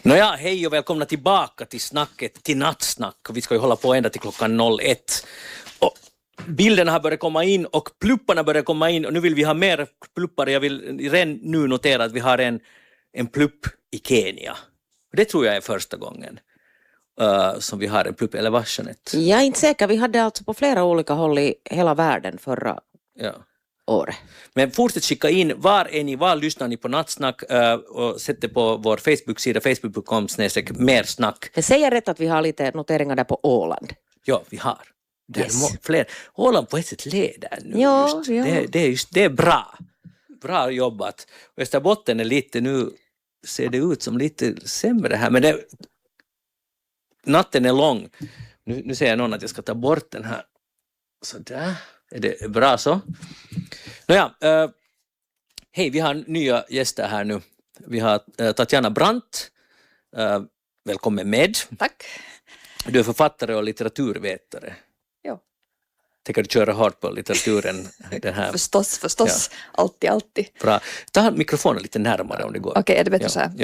Nåja, hej och välkomna tillbaka till snacket, till nattsnack. Vi ska ju hålla på ända till klockan 01. Och bilderna har börjat komma in och plupparna börjar komma in och nu vill vi ha mer pluppar. Jag vill redan nu notera att vi har en plupp i Kenya. Det tror jag är första gången som vi har en plupp, eller vad, Jeanette? Jag är inte säker, vi hade alltså på flera olika håll i hela världen förra året. Men fortsätt skicka in, var lyssnar ni på nattsnack och sätter på vår Facebook-sida facebook.com/mersnack. Jag säger rätt att vi har lite noteringar där på Åland. Ja, vi har. Yes. Fler. Åland på ett sätt leder nu. Ja, Det är bra. Bra jobbat. Västerbotten är lite, nu ser det ut som lite sämre här, men natten är lång. Nu säger någon att jag ska ta bort den här. Så där. Är det bra så? Nåja, hej, vi har nya gäster här nu. Vi har Tatjana Brandt. Välkommen med. Tack. Du är författare och litteraturvetare. Ja. Tänker du köra hårt på litteraturen? Den här? Förstås. Ja. Alltid. Bra. Ta mikrofonen lite närmare om det går. Okej, är det bättre så här? Ja.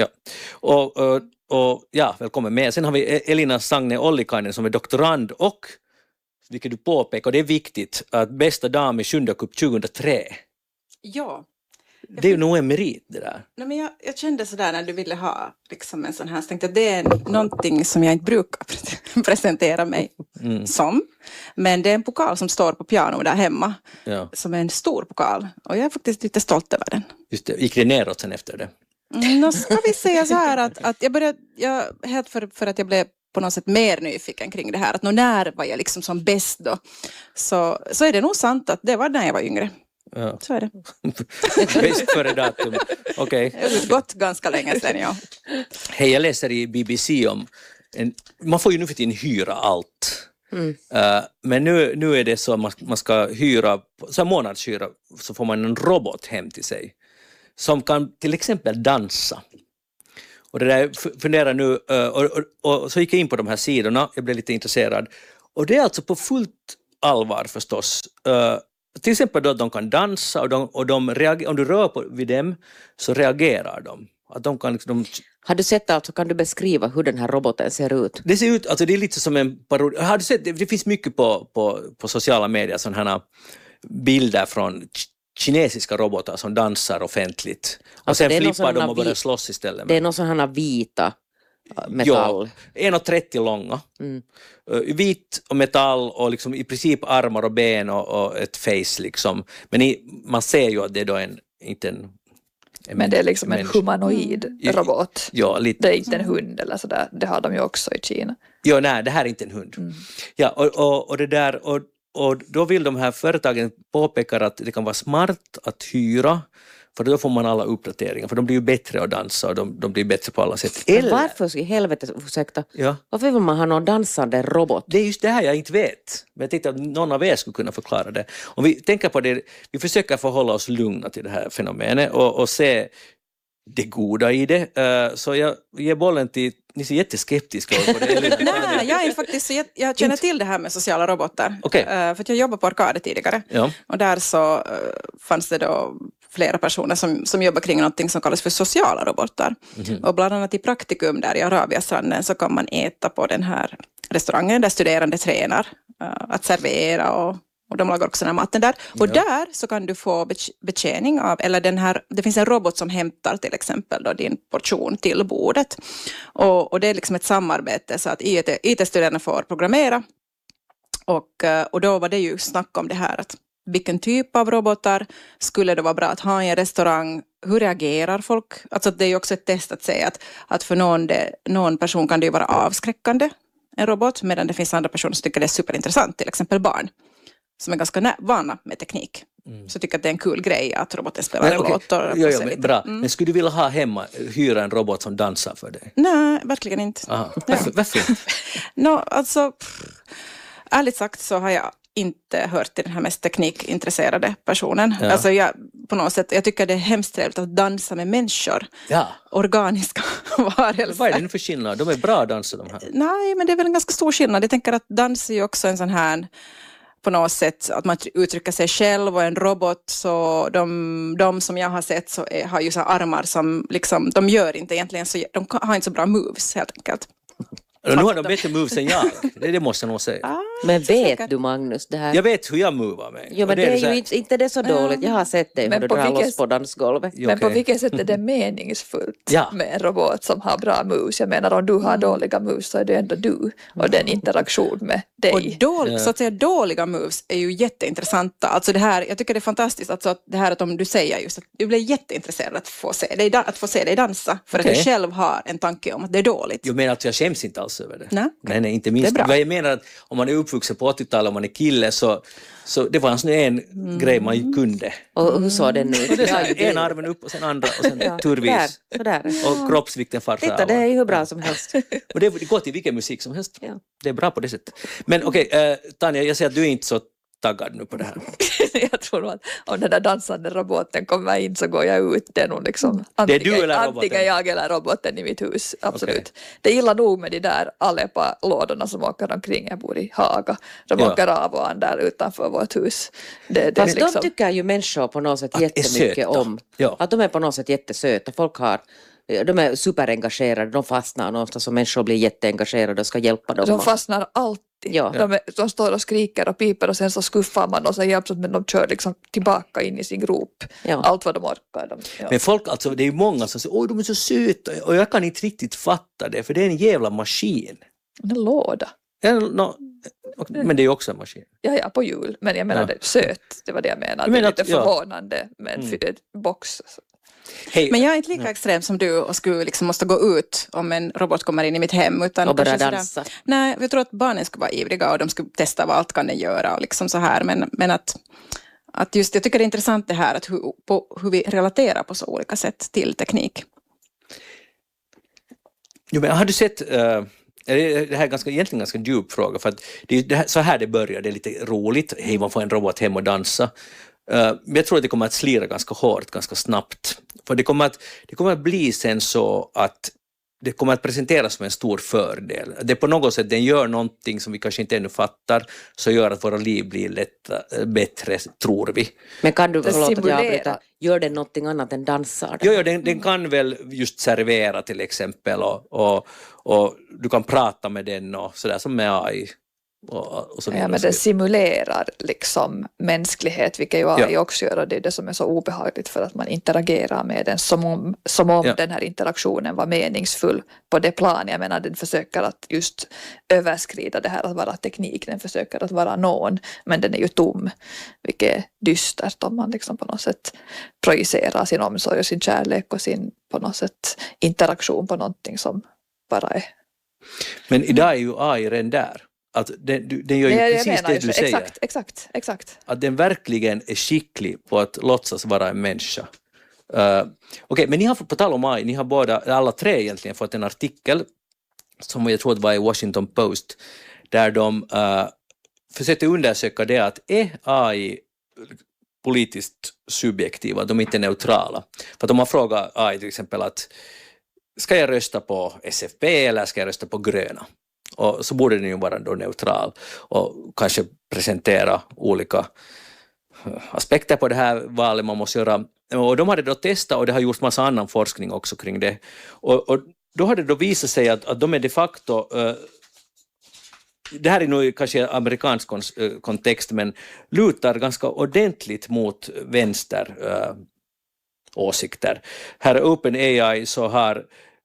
Och ja, välkommen med. Sen har vi Elina Sagne-Ollikainen som är doktorand och, vilket du påpekar, och det är viktigt, att bästa dam i Sjunde Cup 2003. Ja. Det är ju nog en merit det där. Nej, men jag kände sådär när du ville ha liksom en sån här, så tänkte jag att det är någonting som jag inte brukar presentera mig som. Men det är en pokal som står på piano där hemma. Ja. Som är en stor pokal. Och jag är faktiskt lite stolt över den. Just det. Gick det neråt sen efter det? Nå ska vi säga så här att helt för att jag blev på något sätt mer nyfiken kring det här. Att när var jag liksom som bäst då? Så är det nog sant att det var när jag var yngre. Ja. Så är det. Bäst före datum. Okej. Det har gått ganska länge sedan, ja. Hej, jag läser i BBC om man får ju nu för tiden hyra allt. Men nu är det så att man ska hyra, så månadshyra, så får man en robot hem till sig som kan till exempel dansa. Och det där funderar nu, och så gick jag in på de här sidorna, jag blev lite intresserad. Och det är alltså på fullt allvar förstås. Till exempel då att de kan dansa och de reagerar, om du rör vid dem så reagerar de. Att de kan liksom, Har du sett alltså, kan du beskriva hur den här roboten ser ut? det ser ut, alltså det är lite som en parodi. Har du sett, det finns mycket på sociala medier sådana här bilder från kinesiska robotar som dansar offentligt. Och Alltså, sen flippar de och börjar slåss istället. Det är någon sån här vita metall. Ja, 1,30 långa. Vit och metall och liksom i princip armar och ben och ett face liksom. Men man ser ju att det är då inte en Men det är liksom en människa. Humanoid robot. Ja, lite. Det är inte en hund eller sådär. Det har de ju också i Kina. Ja, nej, det här är inte en hund. Ja, och det där, och då vill de här företagen påpeka att det kan vara smart att hyra, för då får man alla uppdateringar, för de blir ju bättre att dansa och de blir bättre på alla sätt. Men varför i helvete, ursäkta, varför vill man ha någon dansande robot? Det är just det här jag inte vet. Men jag tänkte att någon av er skulle kunna förklara det. Om vi tänker på det, vi försöker förhålla oss lugna till det här fenomenet och se det goda i det. Så jag ger bollen till, ni ser jätteskeptiska på det. Nej, jag är faktiskt så jag känner till det här med sociala robotar. Okay. För att jag jobbade på Arcade tidigare. Ja. Och där så fanns det då flera personer som jobbar kring någonting som kallas för sociala robotar. Och bland annat i praktikum där i Arabiastranden så kan man äta på den här restaurangen där studerande tränar att servera och de lagar också den här maten där. Och där så kan du få betjäning av, eller det finns en robot som hämtar till exempel då din portion till bordet. Och det är liksom ett samarbete så att IT-studerande får programmera. Och då var det ju snack om det här att vilken typ av robotar skulle det vara bra att ha i en restaurang? Hur reagerar folk? Alltså det är ju också ett test att säga att för någon person kan det ju vara avskräckande, en robot, medan det finns andra personer som tycker det är superintressant, till exempel barn som är ganska vana med teknik. Så tycker att det är en kul grej att roboten spelar en låt. Ja, bra. Men skulle du vilja ha hemma, hyra en robot som dansar för dig? Nej, verkligen inte. Varför inte? Alltså, ärligt sagt så har jag inte hört till den här mest teknikintresserade personen. Ja. Alltså jag tycker det är hemskt trevligt att dansa med människor. Ja. Organiska varelser. Vad är det nu för skillnad? De är bra danser de här. Nej, men det är väl en ganska stor skillnad. Jag tänker att dans är ju också en sån här på något sätt att man uttrycker sig själv och en robot, så de som jag har sett så har ju så armar som liksom, de gör inte egentligen så, de har inte så bra moves helt enkelt. Nu har de bättre moves än jag. Det måste jag nog säga. Men vet du, Magnus, det här? Jag vet hur jag movar mig. Jo, men det är ju inte det så dåligt. Jag har sett dig hur du drar loss på dansgolvet. Men på vilket sätt är det meningsfullt med en robot som har bra moves? Jag menar, om du har dåliga moves så är det ändå du och den interaktion med dig. Och så att säga dåliga moves är ju jätteintressanta. Alltså det här, jag tycker det är fantastiskt alltså att det här att om du säger just att du blir jätteintresserad att få se dig dansa för att du själv har en tanke om att det är dåligt. Jag menar att jag skäms inte alls över det. Nej, inte minst. Jag menar att om man är uppvuxen på 80-talet, om man är kille så det var en grej man kunde. Och hur såg den ut? En armen upp och sen andra och sen turvis. Och kroppsvikten far framåt. Titta, det är ju hur bra som helst. Och det går till vilken musik som helst. Ja. Det är bra på det sättet. Men okej, Tanja, jag säger att du är inte så taggad nu på det här. Jag tror att om den där dansande roboten kommer in så går jag ut. Det är nog liksom antingen jag eller roboten i mitt hus. Absolut. Okay. Det är illa nog med de där Alepa-lådorna som åker omkring. Jag bor i Haga. De åker av och an där utanför vårt hus. Det fast liksom... de tycker ju människor på något sätt jättemycket om. Ja. Att de är på något sätt jättesöta. De är superengagerade. De fastnar någonstans och människor blir jätteengagerade och ska hjälpa dem. De fastnar alltid. Ja. De står och skriker och piper och sen så skuffar man och så hjälps men de kör liksom tillbaka in i sin grop. Ja. Allt vad de orkar. Men folk, alltså det är många som säger de är så söta och jag kan inte riktigt fatta det för det är en jävla maskin. En låda. Men det är också en maskin. Ja, på jul. Men jag menar det är söt. Det var det jag menade. Det är lite förvånande med en box. Hey. Men jag är inte lika extrem som du och skulle liksom måste gå ut om en robot kommer in i mitt hem. Utan och börja dansa. Nej, jag tror att barnen skulle vara ivriga och de skulle testa vad allt kan den göra och liksom så här. Men att just, jag tycker det är intressant det här att hur vi relaterar på så olika sätt till teknik. Jo, men har du sett... det här är egentligen ganska djup fråga för att så här det börjar, det är lite roligt. Hej, man får en robot hem och dansa. Men jag tror att det kommer att slira ganska hårt, ganska snabbt. För det kommer att bli sen så att det kommer att presenteras som en stor fördel. Det på något sätt, den gör någonting som vi kanske inte ännu fattar, så gör att våra liv blir bättre, tror vi. Men kan du, gör den någonting annat än dansar? Jo, den kan väl just servera till exempel och du kan prata med den och sådär som med AI. Och så men den simulerar liksom mänsklighet, vilket ju AI också gör, och det är det som är så obehagligt för att man interagerar med den som om den här interaktionen var meningsfull på det plan. Jag menar, den försöker att just överskrida det här att vara teknik, den försöker att vara någon, men den är ju tom, vilket är dystert om man liksom på något sätt projicerar sin omsorg och sin kärlek och sin på något sätt interaktion på någonting som bara är. Men idag är ju AI redan där. Att den gör ju precis det du säger. Exakt. Att den verkligen är skicklig på att låtsas vara en människa. Okej, men ni har på tal om AI, ni har alla tre egentligen fått en artikel som jag tror var i Washington Post där de försökte undersöka det att är AI politiskt subjektiva, de är inte neutrala. För att de har frågat AI till exempel att ska jag rösta på SFP eller ska jag rösta på gröna? Och så borde den ju vara då neutral och kanske presentera olika aspekter på det här valet man måste göra. Och de hade då testat och det har gjorts massa annan forskning också kring det. Och då hade det då visat sig att de är de facto, det här är nog kanske amerikansk kontext, men lutar ganska ordentligt mot vänster åsikter. Här är OpenAI så har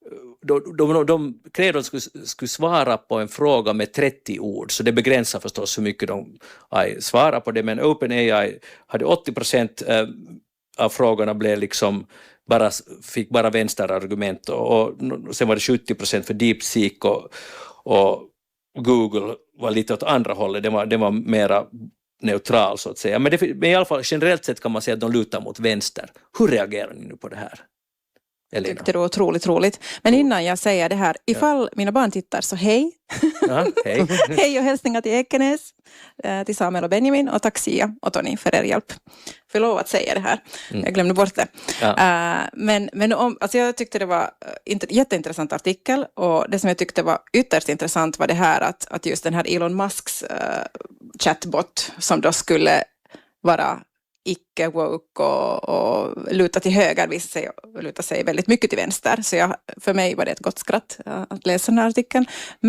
de krävde att de skulle svara på en fråga med 30 ord, så det begränsar förstås hur mycket de svarar på det, men OpenAI hade 80% av frågorna blev liksom fick bara vänsterargument och sen var det 70% för DeepSeek och Google var lite åt andra hållet, det var mera neutral så att säga, men i alla fall generellt sett kan man säga att de lutar mot vänster. Hur reagerar ni nu på det här? Jag tyckte det var otroligt roligt. Men innan jag säger det här, ifall mina barn tittar så hej. Ja, hej. Hej och hälsningar till Ekenäs, till Samuel och Benjamin och tack Sia och Tony för er hjälp. Förlåt att säga det här, jag glömde bort det. Ja. Alltså jag tyckte det var jätteintressant artikel och det som jag tyckte var ytterst intressant var det här att just den här Elon Musks chatbot som då skulle vara icke-woke och luta till höger visade sig luta sig väldigt mycket till vänster. Så för mig var det ett gott skratt att läsa den här artikeln.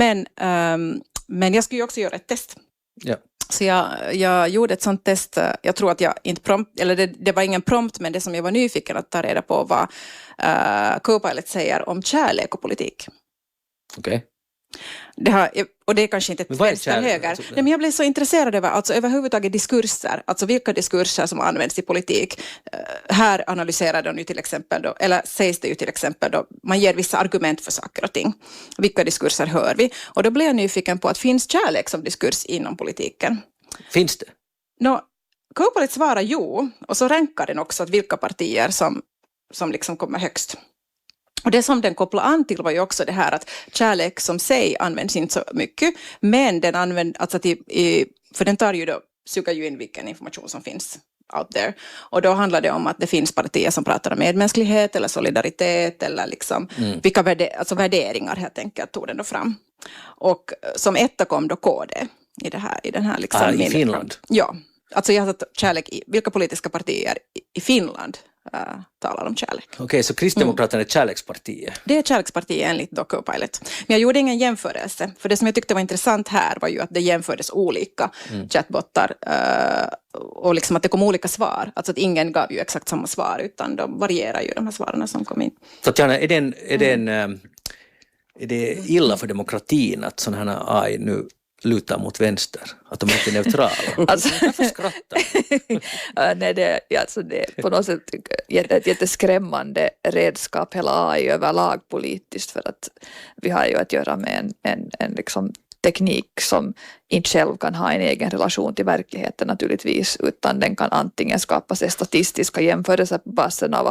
Men jag skulle ju också göra ett test. Ja. Så jag gjorde ett sånt test. Jag tror att jag inte det var ingen prompt, men det som jag var nyfiken att ta reda på var Copilot säger om kärlek och politik. Okej. Och det är kanske inte ett vänster-höger. Alltså, men jag blev så intresserad över överhuvudtaget diskurser, alltså vilka diskurser som används i politik. Här analyserar de ju till exempel då, eller sägs det ju till exempel då, man ger vissa argument för saker och ting. Vilka diskurser hör vi? Och då blev jag nyfiken på att finns kärlek som diskurs inom politiken? Finns det? Copilot svarar jo, och så rankar den också att vilka partier som liksom kommer högst. Och det som den kopplar an till var ju också det här att kärlek som sig används inte så mycket, men den använder, alltså för den suger ju in vilken information som finns out there. Och då handlar det om att det finns partier som pratar om medmänsklighet eller solidaritet eller liksom vilka värderingar helt enkelt tog den då fram. Och som etta kom då KD i den här liksom i Finland? Ja, alltså jag har satt kärlek i vilka politiska partier i Finland talar om kärlek. Okej, så Kristdemokraterna är kärlekspartiet? Det är kärlekspartiet enligt Copilot. Men jag gjorde ingen jämförelse, för det som jag tyckte var intressant här var ju att det jämfördes olika chatbottar och liksom att det kom olika svar. Alltså att ingen gav ju exakt samma svar, utan de varierar ju de här svaren som kom in. Tatjana, är det illa för demokratin att sådana här AI nu lutar mot vänster? Att de inte är neutrala? Varför skrattar? Nej, det är på något sätt ett jätteskrämmande redskap hela AI överlag politiskt, för att vi har ju att göra med en liksom teknik som inte själv kan ha en egen relation till verkligheten naturligtvis, utan den kan antingen skapa sig statistiska jämförelser på basen av